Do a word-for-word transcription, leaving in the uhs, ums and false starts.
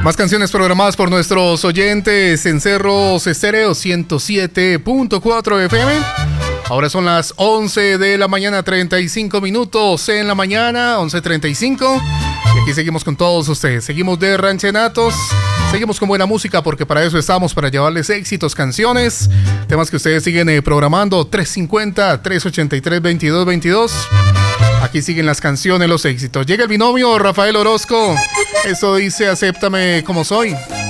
Más canciones programadas por nuestros oyentes en Cerros Estéreo ciento siete punto cuatro F M. Ahora son las once de la mañana, treinta y cinco minutos en la mañana, once treinta y cinco. Y aquí seguimos con todos ustedes. Seguimos de ranchenatos, seguimos con buena música porque para eso estamos, para llevarles éxitos, canciones, temas que ustedes siguen eh, programando. Tres cincuenta, tres ochenta y tres, veintidós veintidós. Aquí siguen las canciones, los éxitos. Llega el binomio Rafael Orozco. Eso dice acéptame como soy.